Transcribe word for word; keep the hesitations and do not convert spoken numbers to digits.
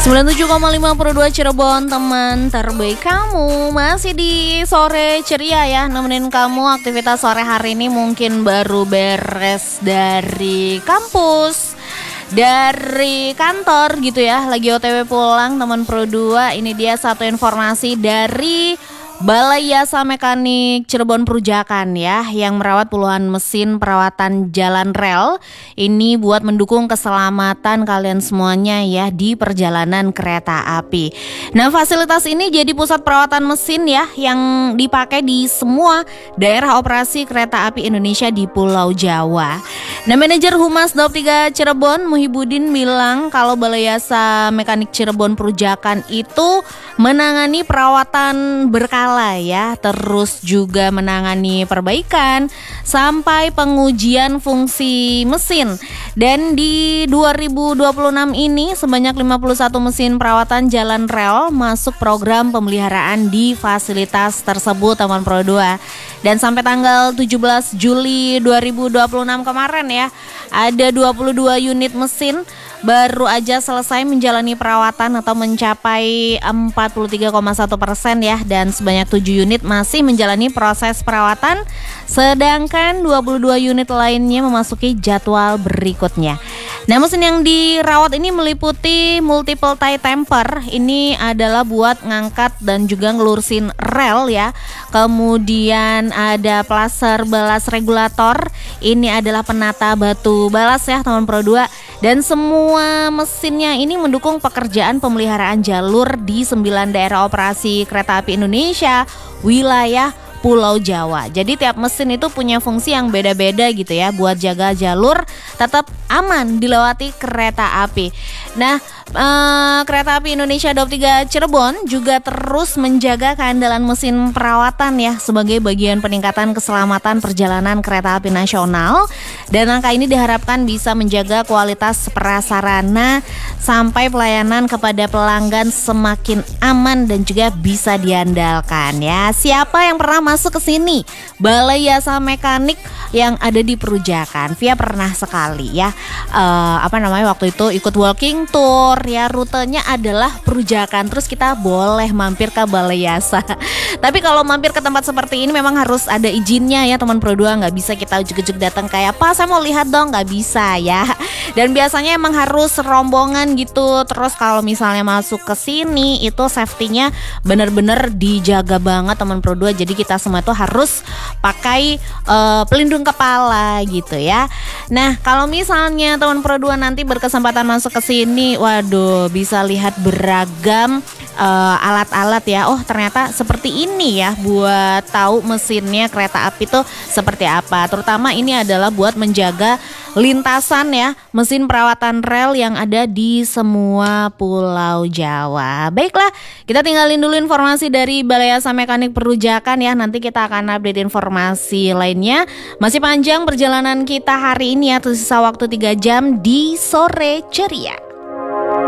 sembilan puluh tujuh koma lima dua Cirebon, teman terbaik kamu. Masih di sore ceria ya, nemenin kamu aktivitas sore hari ini. Mungkin baru beres dari kampus, dari kantor gitu ya, lagi O T W pulang teman Pro dua. Ini dia satu informasi dari Balai Yasa Mekanik Cirebon Perujakan ya, yang merawat puluhan mesin perawatan jalan rel. Ini buat mendukung keselamatan kalian semuanya ya di perjalanan kereta api. Nah, fasilitas ini jadi pusat perawatan mesin ya, yang dipakai di semua daerah operasi kereta api Indonesia di Pulau Jawa. Nah, manajer Humas Daop tiga Cirebon Muhibudin bilang kalau Balai Yasa Mekanik Cirebon Perujakan itu menangani perawatan berkala ya, terus juga menangani perbaikan sampai pengujian fungsi mesin. Dan di dua ribu dua puluh enam ini sebanyak lima puluh satu mesin perawatan jalan rel masuk program pemeliharaan di fasilitas tersebut teman Pro dua. Dan sampai tanggal tujuh belas Juli dua ribu dua puluh enam kemarin ya, ada dua puluh dua unit mesin baru aja selesai menjalani perawatan atau mencapai empat puluh tiga koma satu persen ya, dan sebanyak tujuh unit masih menjalani proses perawatan, sedangkan dua puluh dua unit lainnya memasuki jadwal berikutnya. Nah, mesin yang dirawat ini meliputi multiple tie temper. Ini adalah buat ngangkat dan juga ngelurusin rel ya. Kemudian ada placer balas regulator. Ini adalah penata batu balas ya teman Pro dua. Dan semua mesinnya ini mendukung pekerjaan pemeliharaan jalur di sembilan daerah operasi kereta api Indonesia wilayah Pulau Jawa. Jadi tiap mesin itu punya fungsi yang beda-beda gitu ya, buat jaga jalur tetap aman dilewati kereta api. Nah, eh, kereta api Indonesia Daop tiga Cirebon juga terus menjaga keandalan mesin perawatan ya, sebagai bagian peningkatan keselamatan perjalanan kereta api nasional. Dan angka ini diharapkan bisa menjaga kualitas prasarana sampai pelayanan kepada pelanggan semakin aman dan juga bisa diandalkan ya. Siapa yang pernah masuk ke sini Balai Yasa Mekanik yang ada di Perujakan? Via pernah sekali ya, uh, apa namanya waktu itu ikut walking tour ya, rutenya adalah Perujakan, terus kita boleh mampir ke Balai Yasa. Tapi kalau mampir ke tempat seperti ini memang harus ada izinnya ya teman Pro dua, nggak bisa kita ujuk-ujuk datang kayak pas saya mau lihat dong, nggak bisa ya. Dan biasanya emang harus rombongan gitu. Terus kalau misalnya masuk ke sini itu safety-nya bener-bener dijaga banget teman Pro dua. Jadi kita semua itu harus pakai uh, pelindung kepala gitu ya. Nah, kalau misalnya teman Pro dua nanti berkesempatan masuk ke sini, waduh, bisa lihat beragam uh, alat-alat ya. Oh, ternyata seperti ini ya buat tahu mesinnya kereta api tuh seperti apa. Terutama ini adalah buat menjaga lintasan ya, mesin perawatan rel yang ada di semua Pulau Jawa. Baiklah, kita tinggalin dulu informasi dari Balai Yasa Mekanik Perujakan ya. Nanti kita akan update informasi lainnya. Masih panjang perjalanan kita hari ini ya, tersisa waktu tiga jam di sore ceria.